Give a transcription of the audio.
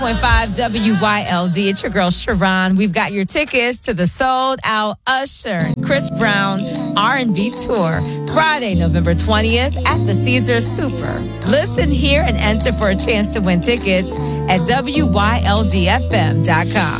WYLD. It's your girl, Sharon. We've got your tickets to the sold-out Usher and Chris Brown R&B tour, Friday, November 20th at the Caesars Super. Listen, hear, and enter for a chance to win tickets at WYLDFM.com.